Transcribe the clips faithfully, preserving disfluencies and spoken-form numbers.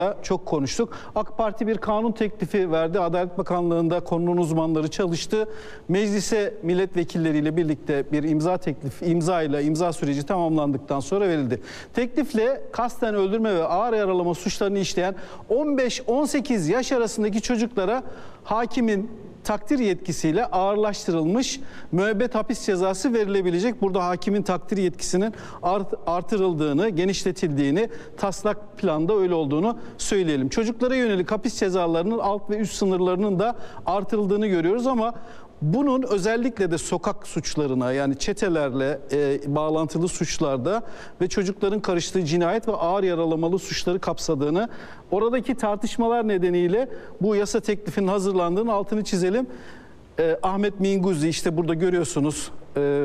çok konuştuk. AK Parti bir kanun teklifi verdi. Adalet Bakanlığı'nda konunun uzmanları çalıştı. Meclise milletvekilleriyle birlikte bir imza teklifi, imza ile imza süreci tamamlandıktan sonra verildi. Teklifle kasten öldürme ve ağır yaralama suçlarını işleyen on beş on sekiz yaş arasındaki çocuklara hakimin takdir yetkisiyle ağırlaştırılmış müebbet hapis cezası verilebilecek. Burada hakimin takdir yetkisinin art, artırıldığını, genişletildiğini, taslak planda öyle olduğunu söyleyelim. Çocuklara yönelik hapis cezalarının alt ve üst sınırlarının da artırıldığını görüyoruz ama bunun özellikle de sokak suçlarına, yani çetelerle e, bağlantılı suçlarda ve çocukların karıştığı cinayet ve ağır yaralamalı suçları kapsadığını, oradaki tartışmalar nedeniyle bu yasa teklifinin hazırlandığının altını çizelim. E, Ahmet Minguzzi, işte burada görüyorsunuz, e,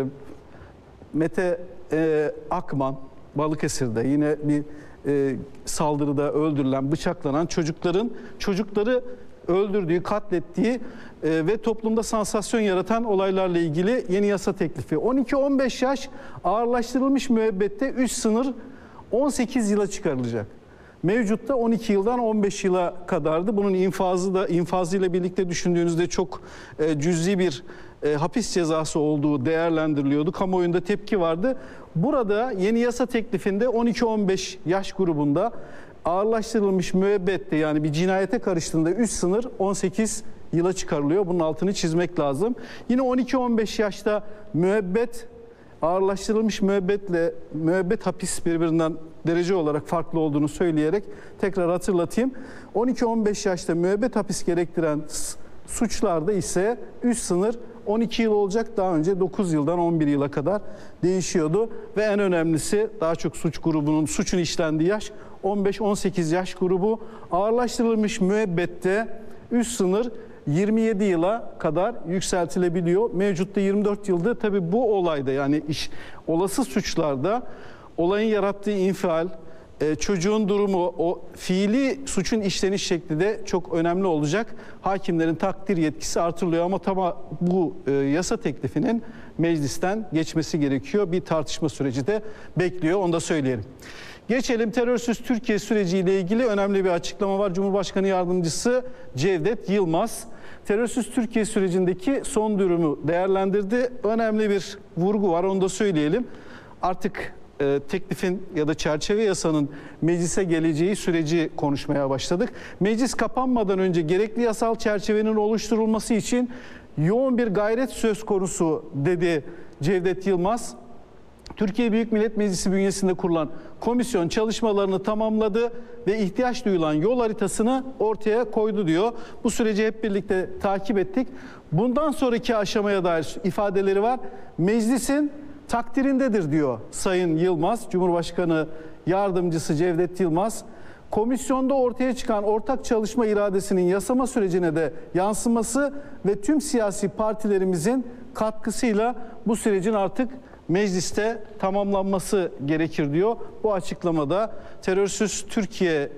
Mete e, Akman Balıkesir'de yine bir e, saldırıda öldürülen, bıçaklanan çocukların çocukları öldürdüğü, katlettiği e, ve toplumda sansasyon yaratan olaylarla ilgili yeni yasa teklifi. on iki on beş yaş ağırlaştırılmış müebbette üst sınır on sekiz yıla çıkarılacak. Mevcutta on iki yıldan on beş yıla kadardı. Bunun infazı da infazıyla birlikte düşündüğünüzde çok e, cüzi bir e, hapis cezası olduğu değerlendiriliyordu. Kamuoyunda tepki vardı. Burada yeni yasa teklifinde on iki on beş yaş grubunda ağırlaştırılmış müebbette, yani bir cinayete karıştığında üst sınır on sekiz yıla çıkarılıyor. Bunun altını çizmek lazım. Yine on iki on beş yaşta müebbet, ağırlaştırılmış müebbetle müebbet hapis birbirinden derece olarak farklı olduğunu söyleyerek tekrar hatırlatayım. on iki on beş yaşta müebbet hapis gerektiren suçlarda ise üst sınır on iki yıl olacak. Daha önce dokuz yıldan on bir yıla kadar değişiyordu ve en önemlisi, daha çok suç grubunun suçun işlendiği yaş on beş on sekiz yaş grubu. Ağırlaştırılmış müebbette üst sınır yirmi yedi yıla kadar yükseltilebiliyor. Mevcutta yirmi dört yılda. Tabii bu olayda, yani iş, olası suçlarda olayın yarattığı infial, e, çocuğun durumu, o fiili suçun işleniş şekli de çok önemli olacak. Hakimlerin takdir yetkisi artırılıyor ama tam bu e, yasa teklifinin meclisten geçmesi gerekiyor. Bir tartışma süreci de bekliyor, onu da söyleyelim. Geçelim, terörsüz Türkiye süreciyle ilgili önemli bir açıklama var. Cumhurbaşkanı Yardımcısı Cevdet Yılmaz terörsüz Türkiye sürecindeki son durumu değerlendirdi. Önemli bir vurgu var, onu da söyleyelim. Artık e, teklifin ya da çerçeve yasanın meclise geleceği süreci konuşmaya başladık. Meclis kapanmadan önce gerekli yasal çerçevenin oluşturulması için yoğun bir gayret söz konusu dedi Cevdet Yılmaz. Türkiye Büyük Millet Meclisi bünyesinde kurulan komisyon çalışmalarını tamamladı ve ihtiyaç duyulan yol haritasını ortaya koydu diyor. Bu süreci hep birlikte takip ettik. Bundan sonraki aşamaya dair ifadeleri var. Meclisin takdirindedir diyor Sayın Yılmaz. Cumhurbaşkanı Yardımcısı Cevdet Yılmaz. Komisyonda ortaya çıkan ortak çalışma iradesinin yasama sürecine de yansıması ve tüm siyasi partilerimizin katkısıyla bu sürecin artık mecliste tamamlanması gerekir diyor. Bu açıklamada terörsüz Türkiye e,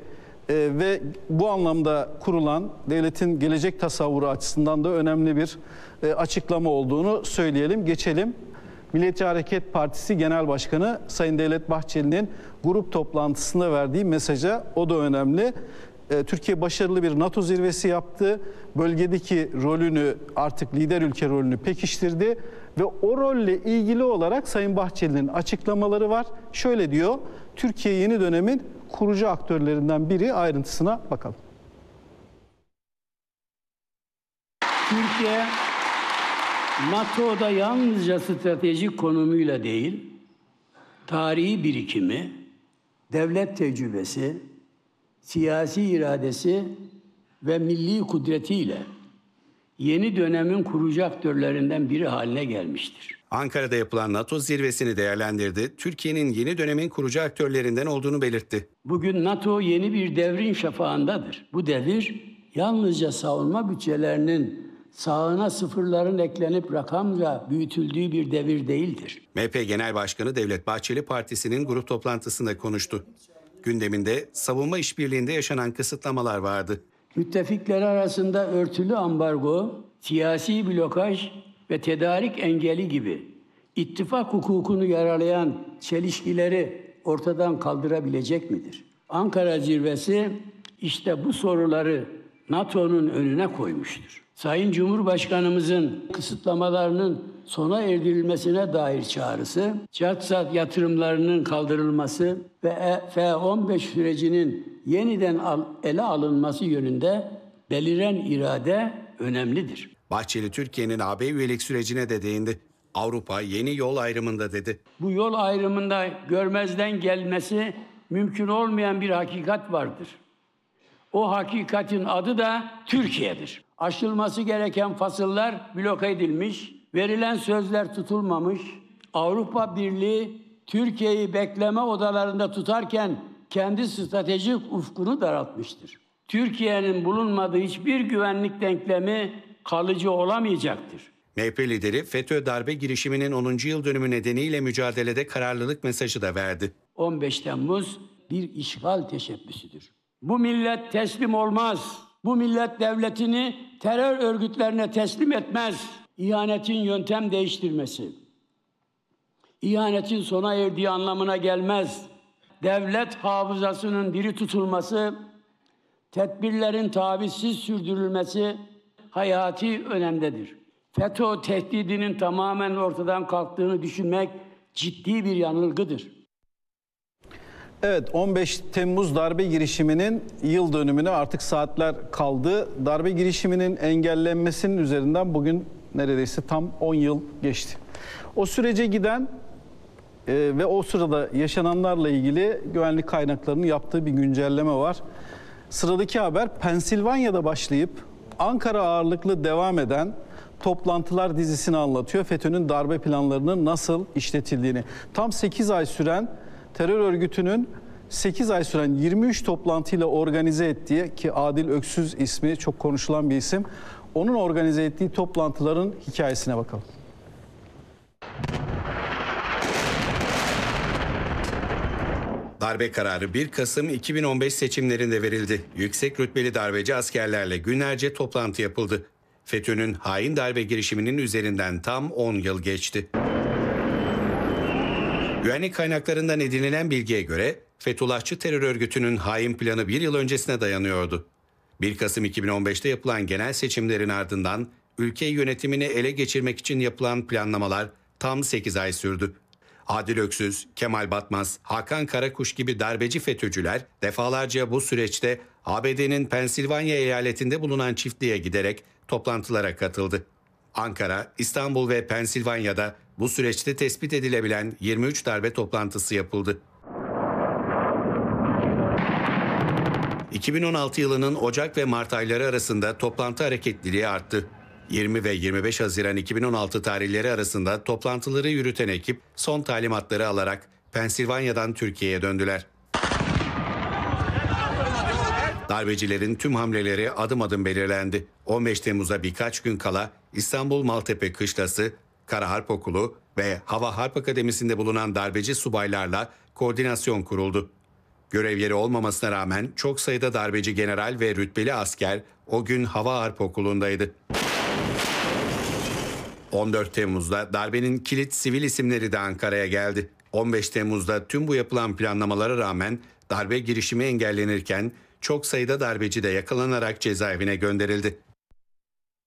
ve bu anlamda kurulan devletin gelecek tasavvuru açısından da önemli bir e, açıklama olduğunu söyleyelim. Geçelim. Milliyetçi Hareket Partisi Genel Başkanı Sayın Devlet Bahçeli'nin grup toplantısında verdiği mesaja, o da önemli. Türkiye başarılı bir NATO zirvesi yaptı. Bölgedeki rolünü, artık lider ülke rolünü pekiştirdi ve o rolle ilgili olarak Sayın Bahçeli'nin açıklamaları var. Şöyle diyor: Türkiye yeni dönemin kurucu aktörlerinden biri. Ayrıntısına bakalım. Türkiye NATO'da yalnızca stratejik konumuyla değil, tarihi birikimi, devlet tecrübesi, siyasi iradesi ve milli kudretiyle yeni dönemin kurucu aktörlerinden biri haline gelmiştir. Ankara'da yapılan NATO zirvesini değerlendirdi. Türkiye'nin yeni dönemin kurucu aktörlerinden olduğunu belirtti. Bugün NATO yeni bir devrin şafağındadır. Bu devir yalnızca savunma bütçelerinin sağına sıfırların eklenip rakamla büyütüldüğü bir devir değildir. M H P Genel Başkanı Devlet Bahçeli partisinin grup toplantısında konuştu. Gündeminde savunma işbirliğinde yaşanan kısıtlamalar vardı. Müttefikler arasında örtülü ambargo, siyasi blokaj ve tedarik engeli gibi ittifak hukukunu yaralayan çelişkileri ortadan kaldırabilecek midir? Ankara zirvesi İşte bu soruları NATO'nun önüne koymuştur. Sayın Cumhurbaşkanımızın kısıtlamalarının sona erdirilmesine dair çağrısı, CATSAT yatırımlarının kaldırılması ve F on beş sürecinin yeniden ele alınması yönünde beliren irade önemlidir. Bahçeli, Türkiye'nin A B üyelik sürecine de değindi. Avrupa yeni yol ayrımında dedi. Bu yol ayrımında görmezden gelmesi mümkün olmayan bir hakikat vardır. O hakikatin adı da Türkiye'dir. Aşılması gereken fasıllar bloke edilmiş, verilen sözler tutulmamış, Avrupa Birliği Türkiye'yi bekleme odalarında tutarken kendi stratejik ufkunu daraltmıştır. Türkiye'nin bulunmadığı hiçbir güvenlik denklemi kalıcı olamayacaktır. M H P lideri FETÖ darbe girişiminin onuncu yıl dönümü nedeniyle mücadelede kararlılık mesajı da verdi. on beş Temmuz bir işgal teşebbüsüdür. Bu millet teslim olmaz. Bu millet devletini terör örgütlerine teslim etmez. İhanetin yöntem değiştirmesi, İhanetin sona erdiği anlamına gelmez. Devlet hafızasının diri tutulması, tedbirlerin tavizsiz sürdürülmesi hayati önemdedir. FETÖ tehdidinin tamamen ortadan kalktığını düşünmek ciddi bir yanılgıdır. Evet, on beş Temmuz darbe girişiminin yıl dönümüne artık saatler kaldı. Darbe girişiminin engellenmesinin üzerinden bugün neredeyse tam on yıl geçti. O sürece giden e, ve o sırada yaşananlarla ilgili güvenlik kaynaklarının yaptığı bir güncelleme var. Sıradaki haber Pensilvanya'da başlayıp Ankara ağırlıklı devam eden toplantılar dizisini anlatıyor. FETÖ'nün darbe planlarının nasıl işletildiğini. Tam sekiz ay süren terör örgütünün sekiz ay süren yirmi üç toplantıyla organize ettiği, ki Adil Öksüz ismi çok konuşulan bir isim, onun organize ettiği toplantıların hikayesine bakalım. Darbe kararı bir Kasım iki bin on beş seçimlerinde verildi. Yüksek rütbeli darbeci askerlerle günlerce toplantı yapıldı. FETÖ'nün hain darbe girişiminin üzerinden tam on yıl geçti. Güvenlik kaynaklarından edinilen bilgiye göre Fethullahçı terör örgütünün hain planı bir yıl öncesine dayanıyordu. bir Kasım iki bin on beşte yapılan genel seçimlerin ardından ülke yönetimini ele geçirmek için yapılan planlamalar tam sekiz ay sürdü. Adil Öksüz, Kemal Batmaz, Hakan Karakuş gibi darbeci FETÖ'cüler defalarca bu süreçte A B D'nin Pensilvanya eyaletinde bulunan çiftliğe giderek toplantılara katıldı. Ankara, İstanbul ve Pensilvanya'da bu süreçte tespit edilebilen yirmi üç darbe toplantısı yapıldı. iki bin on altı yılının Ocak ve Mart ayları arasında toplantı hareketliliği arttı. yirmi ve yirmi beş Haziran iki bin on altı tarihleri arasında toplantıları yürüten ekip son talimatları alarak Pensilvanya'dan Türkiye'ye döndüler. Darbecilerin tüm hamleleri adım adım belirlendi. on beş Temmuz'a birkaç gün kala İstanbul Maltepe Kışlası, Kara Harp Okulu ve Hava Harp Akademisi'nde bulunan darbeci subaylarla koordinasyon kuruldu. Görev yeri olmamasına rağmen çok sayıda darbeci general ve rütbeli asker o gün Hava Harp Okulu'ndaydı. on dört Temmuz'da darbenin kilit sivil isimleri de Ankara'ya geldi. on beş Temmuz'da tüm bu yapılan planlamalara rağmen darbe girişimi engellenirken çok sayıda darbeci de yakalanarak cezaevine gönderildi.